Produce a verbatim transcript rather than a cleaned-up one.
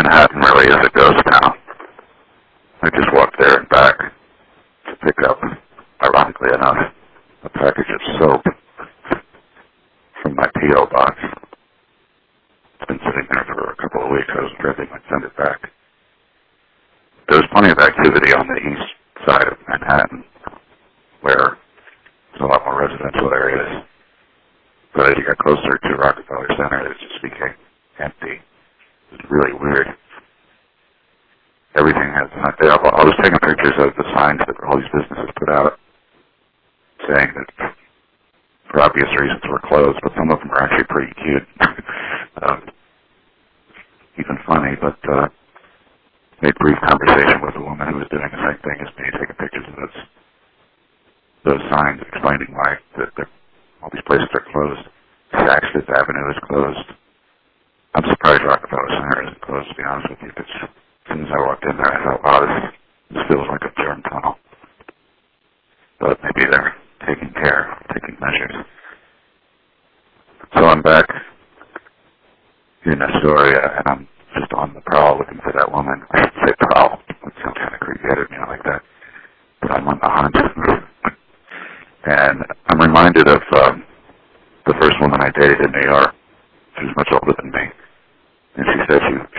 Manhattan really is a ghost town. I just walked there and back to pick up, ironically enough, a package of soap from my P O box. It's been sitting there for a couple of weeks. I was dreading I'd send it back. There was plenty of activity on the east side of Manhattan, where there's a lot more residential areas. But as you got closer to Rockefeller Center, it just became empty. It was really weird. Everything has, I was taking pictures of the signs that all these businesses put out saying that for obvious reasons were closed, but some of them are actually pretty cute. um, even funny, but uh, made brief conversation with a woman who was doing the same thing as me, taking pictures of those, those signs explaining why that all these places are closed. Saks Fifth Avenue is closed. I'm surprised Rockefeller Center isn't closed, to be honest with you. It's, as soon as I walked in there, I thought, wow, this, this feels like a germ tunnel. But maybe they're taking care, taking measures. So I'm back in Astoria, and I'm just on the prowl looking for that woman. I should say prowl. It sounds kind of creepy. I didn't mean it like that. But I'm on the hunt. And I'm reminded of um, the first woman I dated in New York. She was much older than me. And she said she